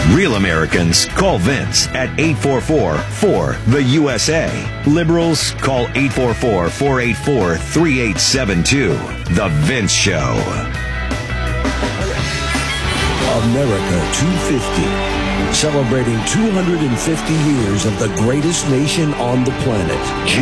Real Americans call Vince at 844-4-THE-USA. Liberals call 844-484-3872. The Vince Show. America 250, celebrating 250 years of the greatest nation on the planet.